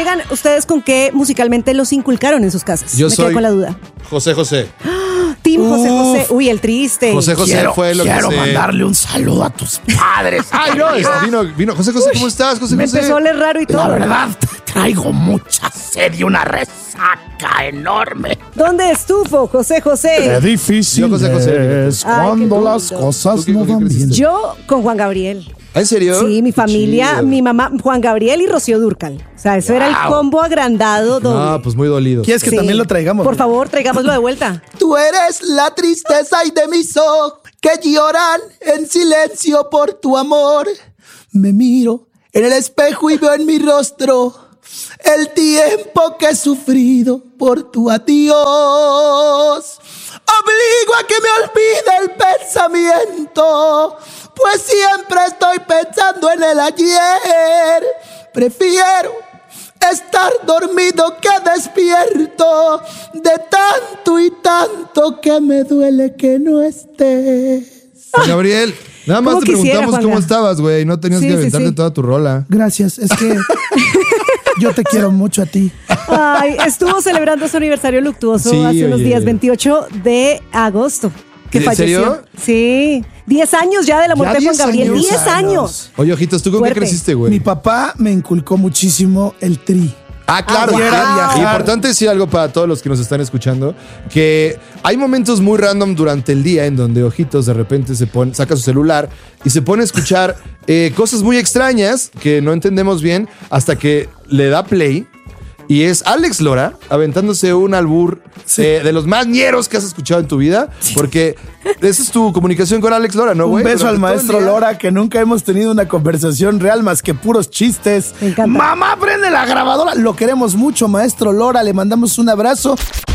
llegan ustedes con qué musicalmente los inculcaron en sus casas? Yo Me quedé soy con la duda. José José. Team José José. Uy, el triste. José José fue lo que Quiero mandarle un saludo a tus padres. Ay, no, vino. José José, ¿cómo estás, José Me José? empezó a oler raro y todo. La verdad, traigo mucha sed y una resaca enorme. ¿Dónde estuvo José José? Qué difícil Yo, José José. es Ay, cuando qué las lindo. cosas ¿Tú no qué van bien. creciste? Yo con Juan Gabriel. ¿Ah, ¿En serio? Sí, mi Qué familia, chido. mi mamá, Juan Gabriel y Rocío Dúrcal. O sea, eso era el combo agrandado doble. Ah, pues muy dolido. ¿Quieres que Sí. también lo traigamos? Por favor, traigámoslo de vuelta. Tú eres la tristeza y de mis ojos que lloran en silencio por tu amor. Me miro en el espejo y veo en mi rostro el tiempo que he sufrido por tu adiós. Obligo a que me olvide el pensamiento, pues siempre estoy pensando en el ayer. Prefiero estar dormido que despierto, de tanto y tanto que me duele que no estés. Juan Gabriel, nada más ¿Cómo te quisiera, preguntamos Juanga? cómo estabas, güey. No tenías Sí, que sí, aventarte sí. toda tu rola. Gracias, es que yo te quiero mucho a ti. Ay, estuvo celebrando su aniversario luctuoso Sí, hace unos oye. días, 28 de agosto. Que ¿En falleció. serio? Sí. 10 años ya de la muerte de Juan 10 Gabriel. años. 10 años. Oye, Ojitos, ¿tú con Fuerte. qué creciste, güey? Mi papá me inculcó muchísimo el tri. Ah, claro. Ah, y wow. viajar. Importante decir algo para todos los que nos están escuchando, que hay momentos muy random durante el día en donde Ojitos de repente saca su celular y se pone a escuchar cosas muy extrañas que no entendemos bien hasta que le da play. Y es Alex Lora aventándose un albur de los más ñeros que has escuchado en tu vida. Porque esa es tu comunicación con Alex Lora, ¿no, Un güey? beso al Durante todo el maestro día. Lora, que nunca hemos tenido una conversación real más que puros chistes. Me encanta. Mamá, prende la grabadora. Lo queremos mucho, maestro Lora. Le mandamos un abrazo.